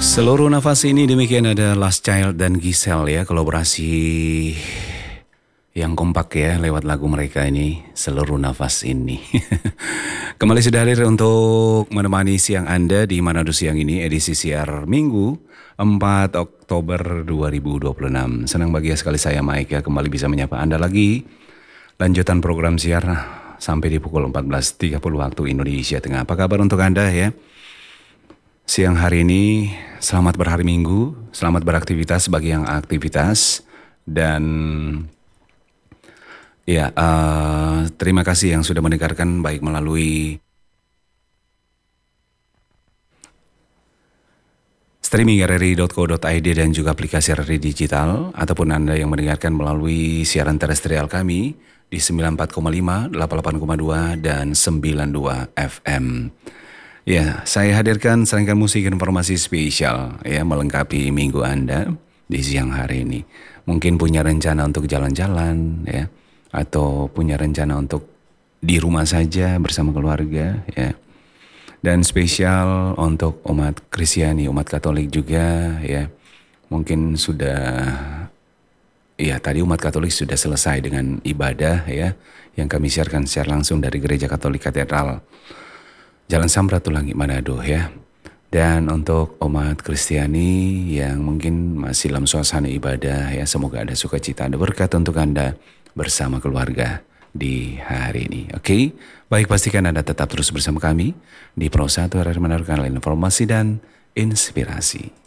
Seluruh nafas ini demikian ada Last Child dan Giselle ya, kolaborasi yang kompak ya lewat lagu mereka ini, Seluruh Nafas Ini. Kembali sudah hadir untuk menemani siang Anda di Manado siang ini, edisi siar Minggu 4 Oktober 2026. Senang bahagia sekali saya Mike ya kembali bisa menyapa Anda lagi. Lanjutan program siar sampai di pukul 14.30 waktu Indonesia Tengah. Apa kabar untuk Anda ya? Siang hari ini selamat berhari Minggu, selamat beraktivitas bagi yang aktivitas dan ya terima kasih yang sudah mendengarkan baik melalui streaming rri.co.id dan juga aplikasi RRI Digital ataupun Anda yang mendengarkan melalui siaran terestrial kami di 94,5, 88,2 dan 92 FM. Ya, saya hadirkan serangkaian musik informasi spesial ya melengkapi minggu Anda di siang hari ini. Mungkin punya rencana untuk jalan-jalan ya atau punya rencana untuk di rumah saja bersama keluarga ya. Dan spesial untuk umat Kristiani, umat Katolik juga ya. Mungkin sudah ya tadi umat Katolik sudah selesai dengan ibadah ya yang kami siarkan secara langsung dari Gereja Katolik Katedral Jalan Samratulangi Manado ya. Dan untuk umat Kristiani yang mungkin masih dalam suasana ibadah ya, semoga ada sukacita, ada berkat untuk Anda bersama keluarga di hari ini. Oke, baik pastikan Anda tetap terus bersama kami di Pro 1 RRI Manado, informasi dan inspirasi.